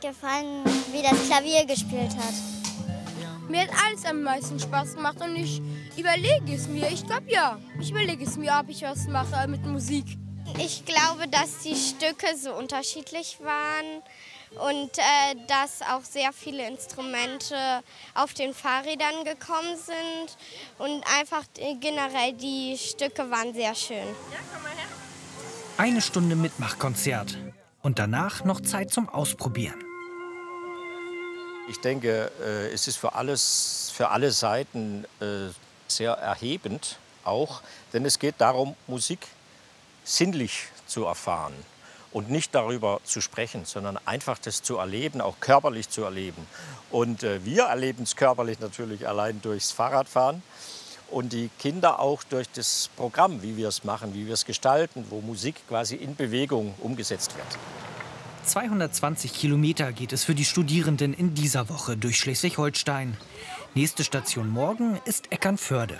gefallen, wie das Klavier gespielt hat. Mir hat alles am meisten Spaß gemacht und ich überlege es mir. Ich glaube ja, ich überlege es mir, ob ich was mache mit Musik. Ich glaube, dass die Stücke so unterschiedlich waren und dass auch sehr viele Instrumente auf den Fahrrädern gekommen sind und einfach generell die Stücke waren sehr schön. Ja, komm mal her. 1 Stunde Mitmachkonzert und danach noch Zeit zum Ausprobieren. Ich denke, es ist für alle Seiten sehr erhebend auch, denn es geht darum, Musik sinnlich zu erfahren und nicht darüber zu sprechen, sondern einfach das zu erleben, auch körperlich zu erleben. Und wir erleben es körperlich natürlich allein durchs Fahrradfahren und die Kinder auch durch das Programm, wie wir es machen, wie wir es gestalten, wo Musik quasi in Bewegung umgesetzt wird. 220 Kilometer geht es für die Studierenden in dieser Woche durch Schleswig-Holstein. Nächste Station morgen ist Eckernförde.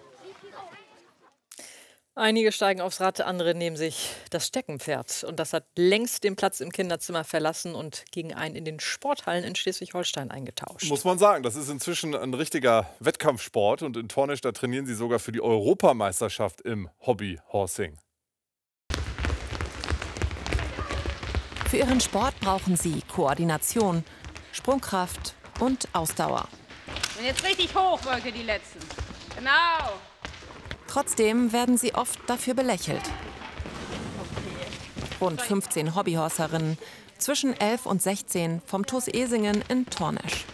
Einige steigen aufs Rad, andere nehmen sich das Steckenpferd. Und das hat längst den Platz im Kinderzimmer verlassen und gegen einen in den Sporthallen in Schleswig-Holstein eingetauscht. Muss man sagen, das ist inzwischen ein richtiger Wettkampfsport. Und in Tornisch, da trainieren sie sogar für die Europameisterschaft im Hobbyhorsing. Für ihren Sport brauchen sie Koordination, Sprungkraft und Ausdauer. Und jetzt richtig hoch, wollte die letzten. Genau. Trotzdem werden sie oft dafür belächelt. Rund 15 Hobbyhorserinnen, zwischen 11 und 16 vom TuS Esingen in Tornisch.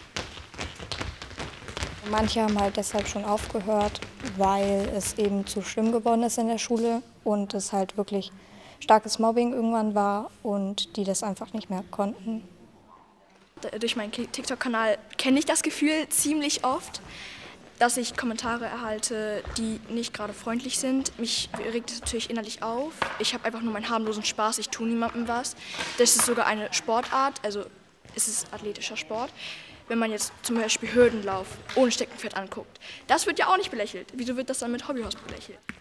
Manche haben halt deshalb schon aufgehört, weil es eben zu schlimm geworden ist in der Schule und es halt wirklich starkes Mobbing irgendwann war und die das einfach nicht mehr konnten. Durch meinen TikTok-Kanal kenne ich das Gefühl ziemlich oft, dass ich Kommentare erhalte, die nicht gerade freundlich sind. Mich regt es natürlich innerlich auf. Ich habe einfach nur meinen harmlosen Spaß, ich tue niemandem was. Das ist sogar eine Sportart, also es ist athletischer Sport. Wenn man jetzt zum Beispiel Hürdenlauf ohne Steckenpferd anguckt, das wird ja auch nicht belächelt. Wieso wird das dann mit Hobbyhorse belächelt?